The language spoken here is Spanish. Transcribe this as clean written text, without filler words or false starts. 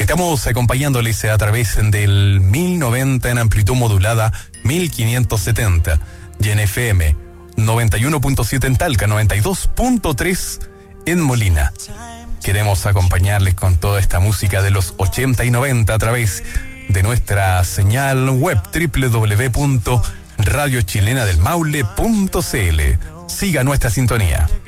Estamos acompañándoles a través del 1090 en amplitud modulada, 1570 y en FM 91.7 en Talca, 92.3 en Molina. Queremos acompañarles con toda esta música de los 80 y 90 a través de nuestra señal web www.radiochilenadelmaule.cl. Siga nuestra sintonía.